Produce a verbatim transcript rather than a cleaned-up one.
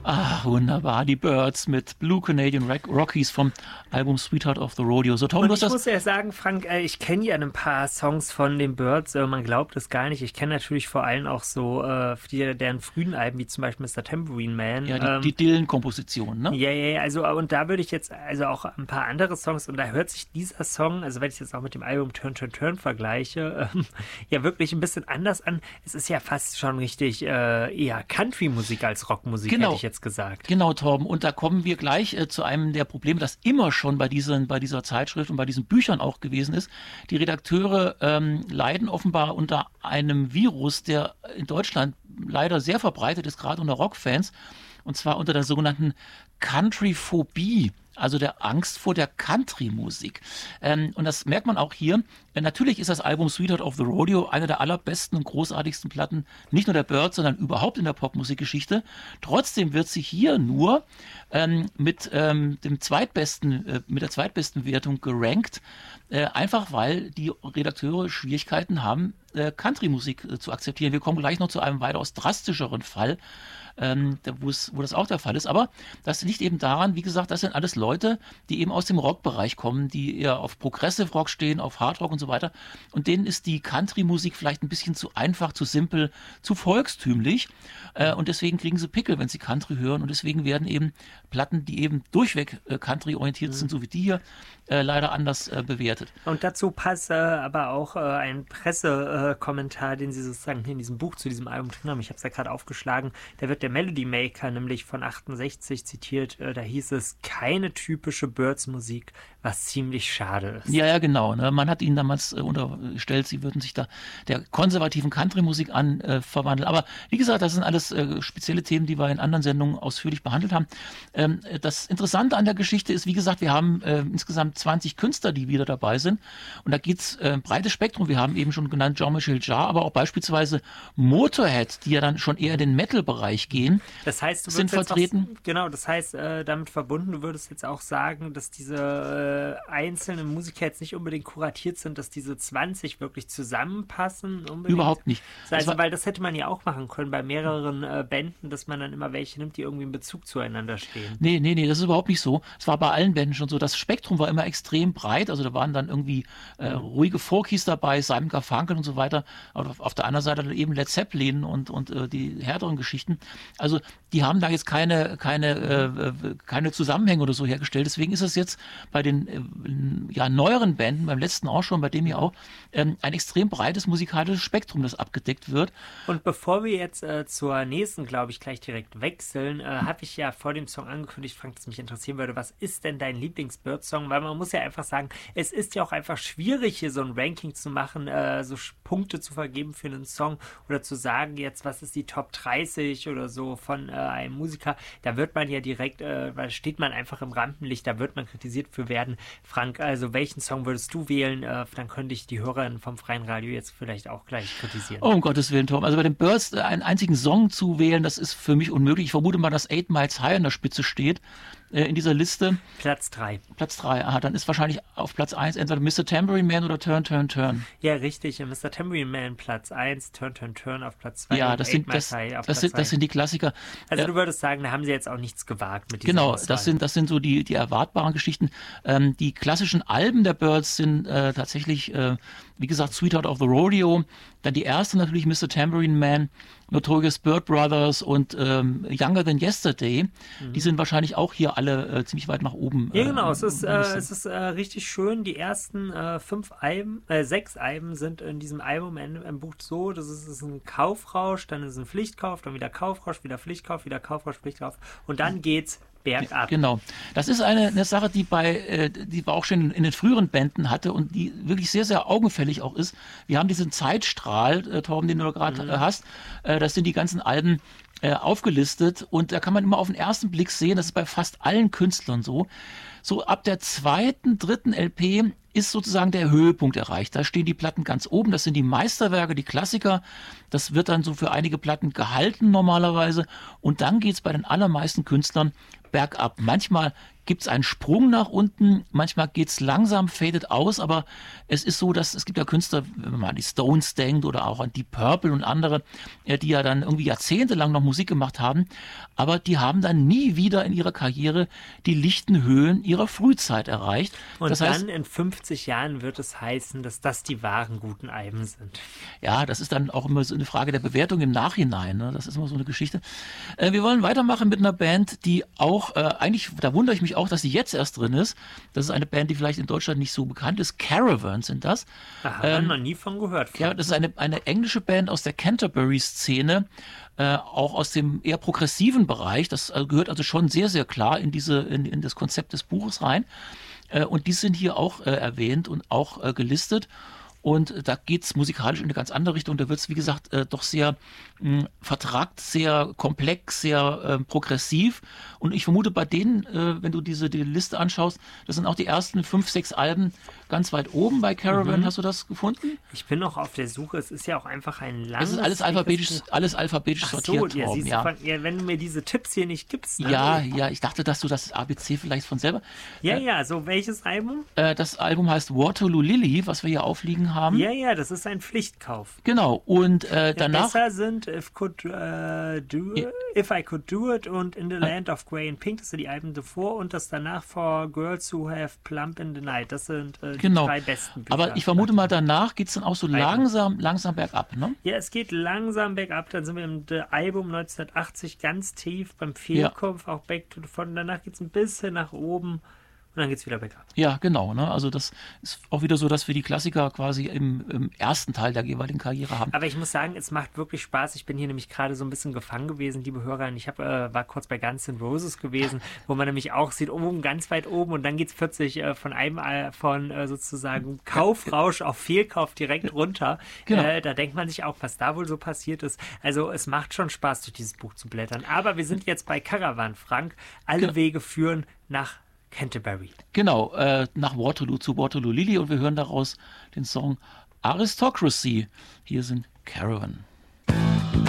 Ah, wunderbar. Die Byrds mit Blue Canadian Rockies vom Album Sweetheart of the Rodeo. So, Tom, Und du ich hast das... muss ja sagen, Frank, äh, ich kenne ja ein paar Songs von den Byrds, äh, man glaubt es gar nicht. Ich kenne natürlich vor allem auch so äh, die, deren frühen Alben, wie zum Beispiel Mister Tambourine Man. Ja, die, ähm, die Dylan-Komposition, ne? Ja, ja, ja, also und da würde ich jetzt, also auch ein paar andere Songs, und da hört sich dieser Song, also wenn ich jetzt auch mit dem Album Turn, Turn, Turn vergleiche, ähm, ja wirklich ein bisschen anders an. Es ist ja fast schon richtig äh, eher Country-Musik als Rockmusik, Genau. hätte ich jetzt gesagt. Genau, Torben. Und da kommen wir gleich äh, zu einem der Probleme, das immer schon bei, diesen, bei dieser Zeitschrift und bei diesen Büchern auch gewesen ist. Die Redakteure ähm, leiden offenbar unter einem Virus, der in Deutschland leider sehr verbreitet ist, gerade unter Rockfans. Und zwar unter der sogenannten Countryphobie, also der Angst vor der Country-Musik. Ähm, und das merkt man auch hier. Äh, natürlich ist das Album Sweetheart of the Rodeo eine der allerbesten und großartigsten Platten, nicht nur der Byrds, sondern überhaupt in der Popmusikgeschichte. Trotzdem wird sie hier nur ähm, mit ähm, dem zweitbesten, äh, mit der zweitbesten Wertung gerankt, äh, einfach weil die Redakteure Schwierigkeiten haben, äh, Country-Musik äh, zu akzeptieren. Wir kommen gleich noch zu einem weitaus drastischeren Fall, Ähm, wo, es, wo das auch der Fall ist. Aber das liegt eben daran, wie gesagt, das sind alles Leute, die eben aus dem Rockbereich kommen, die eher auf Progressive Rock stehen, auf Hard Rock und so weiter. Und denen ist die Country-Musik vielleicht ein bisschen zu einfach, zu simpel, zu volkstümlich. Äh, und deswegen kriegen sie Pickel, wenn sie Country hören. Und deswegen werden eben Platten, die eben durchweg äh, Country-orientiert mhm. sind, so wie die hier, äh, leider anders äh, bewertet. Und dazu passt äh, aber auch äh, ein Pressekommentar, äh, den sie sozusagen hier in diesem Buch zu diesem Album drin haben. Ich habe es ja gerade aufgeschlagen. Da wird der Melody Maker nämlich von achtundsechzig zitiert. Äh, da hieß es, keine typische Byrds-Musik, was ziemlich schade ist. Ja, ja, genau. Ne? Man hat ihnen damals äh, unterstellt, sie würden sich da der konservativen Country-Musik an äh, verwandeln. Aber wie gesagt, das sind alles äh, spezielle Themen, die wir in anderen Sendungen ausführlich behandelt haben. Ähm, das Interessante an der Geschichte ist, wie gesagt, wir haben äh, insgesamt zwanzig Künstler, die wieder dabei sind. Und da geht es äh, ein breites Spektrum. Wir haben eben schon genannt Jean-Michel Jarre, aber auch beispielsweise Motorhead, die ja dann schon eher in den Metal-Bereich gehen, das heißt, du sind vertreten. Auch, genau, das heißt, äh, damit verbunden, du würdest jetzt auch sagen, dass diese äh, einzelnen Musiker jetzt nicht unbedingt kuratiert sind, dass diese zwanzig wirklich zusammenpassen. Unbedingt. Überhaupt nicht. Also, das weil das hätte man ja auch machen können bei mehreren äh, Bänden, dass man dann immer welche nimmt, die irgendwie in Bezug zueinander stehen. Nee, nee, nee, das ist überhaupt nicht so. Es war bei allen Bänden schon so. Das Spektrum war immer extrem breit. Also da waren dann irgendwie äh, ruhige Folkies dabei, Simon Garfunkel und so weiter. Aber auf, auf der anderen Seite dann eben Led Zeppelin und, und äh, die härteren Geschichten. Also die haben da jetzt keine, keine, äh, keine Zusammenhänge oder so hergestellt. Deswegen ist es jetzt bei den äh, ja, neueren Bänden, beim letzten auch schon, bei dem hier auch, ähm, ein extrem breites musikalisches Spektrum, das abgedeckt wird. Und bevor wir jetzt äh, zur nächsten, glaube ich, gleich direkt wechseln, äh, habe ich ja vor dem Song angekündigt, Frank, dass mich interessieren würde, was ist denn dein Lieblings-Bird-Song? Weil man muss ja einfach sagen, es ist ja auch einfach schwierig, hier so ein Ranking zu machen, äh, so Punkte zu vergeben für einen Song oder zu sagen jetzt, was ist die Top dreißig oder so von äh, einem Musiker. Da wird man ja direkt, äh, weil steht man einfach im Rampenlicht, da wird man kritisiert für werden. Frank, also welchen Song würdest du wählen? Äh, dann könnte ich die Hörer vom Freien Radio jetzt vielleicht auch gleich kritisieren. Oh, um Gottes Willen, Tom. Also bei den Byrds einen einzigen Song zu wählen, das ist für mich unmöglich. Ich vermute mal, dass Eight Miles High an der Spitze steht äh, in dieser Liste. Platz drei. Platz drei, aha, dann ist wahrscheinlich auf Platz eins entweder Mister Tambourine Man oder Turn, Turn, Turn. Ja, richtig. Mister Tambourine Man Platz eins, Turn, Turn, Turn auf Platz zwei. Ja, das sind, das, das, sind, das sind die Klassiker. Also äh, du würdest sagen, da haben sie jetzt auch nichts gewagt mit dieser Genau, Auswahl. das sind, das sind so die, die erwartbaren Geschichten. Ähm, die klassischen Alben der Byrds sind äh, tatsächlich, äh, wie gesagt, Sweetheart of the Rodeo. Dann die erste natürlich Mister Tambourine Man, Notorious Byrd Brothers und ähm, Younger Than Yesterday. Mhm. Die sind wahrscheinlich auch hier alle äh, ziemlich weit nach oben. Ja, genau. Äh, es ist, äh, es ist äh, richtig schön. Die ersten äh, fünf Alben, äh, sechs Alben sind in diesem Album im, im Buch so, das ist, ist ein Kaufrausch, dann ist ein Pflichtkauf, dann wieder Kaufrausch, wieder Pflichtkauf, wieder Kaufrausch, Pflichtkauf und dann geht's bergab. Genau. Das ist eine, eine Sache, die bei, äh, die wir auch schon in den früheren Bänden hatte und die wirklich sehr, sehr augenfällig auch ist. Wir haben diesen Zeitstrahl, äh, Torben, den du gerade mhm. äh, hast. Äh, das sind die ganzen Alben äh, aufgelistet und da kann man immer auf den ersten Blick sehen, das ist bei fast allen Künstlern so. So ab der zweiten, dritten L P ist sozusagen der Höhepunkt erreicht. Da stehen die Platten ganz oben. Das sind die Meisterwerke, die Klassiker. Das wird dann so für einige Platten gehalten normalerweise. Und dann geht es bei den allermeisten Künstlern bergab. Manchmal gibt es einen Sprung nach unten, manchmal geht es langsam, fadet aus, aber es ist so, dass es gibt ja Künstler, wenn man mal an die Stones denkt oder auch an Deep Purple und andere, äh, die ja dann irgendwie jahrzehntelang noch Musik gemacht haben, aber die haben dann nie wieder in ihrer Karriere die lichten Höhen ihrer Frühzeit erreicht. Und das dann heißt, in fünfzig Jahren wird es heißen, dass das die wahren guten Alben sind. ja, das ist dann auch immer so eine Frage der Bewertung im Nachhinein. Ne? Das ist immer so eine Geschichte. Äh, wir wollen weitermachen mit einer Band, die auch, äh, eigentlich, da wundere ich mich auch, dass sie jetzt erst drin ist. Das ist eine Band, die vielleicht in Deutschland nicht so bekannt ist. Caravan sind das. Da haben Ähm, wir noch nie von gehört. Von. Ja, das ist eine, eine englische Band aus der Canterbury-Szene, äh, auch aus dem eher progressiven Bereich. Das äh, gehört also schon sehr, sehr klar in, diese, in, in das Konzept des Buches rein. Äh, und die sind hier auch äh, erwähnt und auch äh, gelistet. Und da geht es musikalisch in eine ganz andere Richtung. Da wird es, wie gesagt, äh, doch sehr mh, vertrackt, sehr komplex, sehr äh, progressiv. Und ich vermute bei denen, äh, wenn du diese die Liste anschaust, das sind auch die ersten fünf, sechs Alben ganz weit oben bei Caravan. Mhm. Hast du das gefunden? Ich bin noch auf der Suche. Es ist ja auch einfach ein langes... Es ist alles alphabetisch, alles alphabetisch Ach sortiert so, ja, worden. Ja. Von, ja, wenn du mir diese Tipps hier nicht gibst. Dann Ja, ja, ich dachte, dass du das A B C vielleicht von selber... Ja, äh, ja, so welches Album? Äh, das Album heißt Waterloo Lily, was wir hier aufliegen haben. Ja, ja, das ist ein Pflichtkauf. Genau, und äh, Ja, danach... besser sind If, could, uh, do, Ja. If I Could Do It und In the Land of Grey and Pink, das sind die Alben davor, und das danach For Girls Who Have Plump in the Night. Das sind äh, die Genau. drei besten Bücher. Aber ich vermute mal, danach geht es dann auch so langsam, langsam bergab, ne? Ja, es geht langsam bergab. Dann sind wir im äh, Album neunzehnhundertachtzig ganz tief beim Fehlkopf, auch Back to the Front. Danach geht es ein bisschen nach oben und dann geht es wieder bergab. Ja, genau. Ne? Also das ist auch wieder so, dass wir die Klassiker quasi im, im ersten Teil der jeweiligen Karriere haben. Aber ich muss sagen, es macht wirklich Spaß. Ich bin hier nämlich gerade so ein bisschen gefangen gewesen, liebe Hörer. Ich hab, äh, war kurz bei Guns N' Roses gewesen, wo man nämlich auch sieht, oben ganz weit oben, und dann geht es plötzlich äh, von einem äh, von äh, sozusagen Kaufrausch auf Fehlkauf direkt runter. Genau. Äh, da denkt man sich auch, was da wohl so passiert ist. Also es macht schon Spaß, durch dieses Buch zu blättern. Aber wir sind jetzt bei Caravan, Frank. Alle Genau. Wege führen nach Canterbury. Genau, äh, nach Waterloo zu Waterloo Lily, und wir hören daraus den Song Aristocracy. Hier sind Caravan.